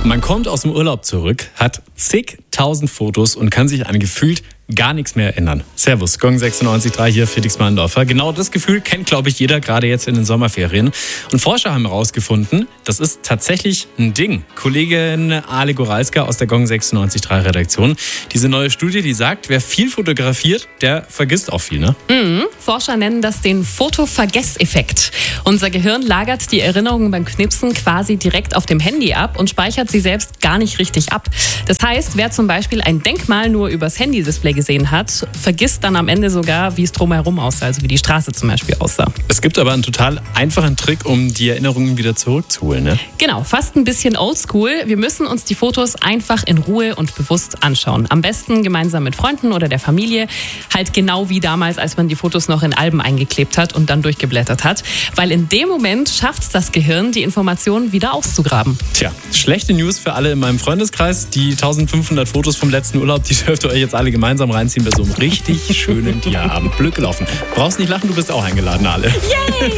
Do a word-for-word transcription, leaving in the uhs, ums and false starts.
Man kommt aus dem Urlaub zurück, hat zigtausend Fotos und kann sich an gefühlt gar nichts mehr erinnern. Servus, Gong sechsundneunzig Komma drei hier, Felix Manndorfer. Genau das Gefühl kennt, glaube ich, jeder, gerade jetzt in den Sommerferien. Und Forscher haben herausgefunden, das ist tatsächlich ein Ding. Kollegin Ale Goralska aus der Gong sechsundneunzig Komma drei Redaktion. Diese neue Studie, die sagt, wer viel fotografiert, der vergisst auch viel, ne? Mhm. Forscher nennen das den Fotovergesseffekt. Unser Gehirn lagert die Erinnerungen beim Knipsen quasi direkt auf dem Handy ab und speichert sie selbst gar nicht richtig ab. Das heißt, wer zum Beispiel ein Denkmal nur übers Handy-Display gesehen hat, vergisst dann am Ende sogar, wie es drumherum aussah, also wie die Straße zum Beispiel aussah. Es gibt aber einen total einfachen Trick, um die Erinnerungen wieder zurückzuholen, ne? Genau, fast ein bisschen oldschool. Wir müssen uns die Fotos einfach in Ruhe und bewusst anschauen. Am besten gemeinsam mit Freunden oder der Familie. Halt genau wie damals, als man die Fotos noch in Alben eingeklebt hat und dann durchgeblättert hat. Weil in dem Moment schafft es das Gehirn, die Informationen wieder auszugraben. Tja, schlechte News für alle in meinem Freundeskreis. Die eintausendfünfhundert Fotos vom letzten Urlaub, die dürft ihr euch jetzt alle gemeinsam reinziehen bei so einem richtig schönen Tierabend. Blöd gelaufen. Brauchst nicht lachen, du bist auch eingeladen, alle. Yay!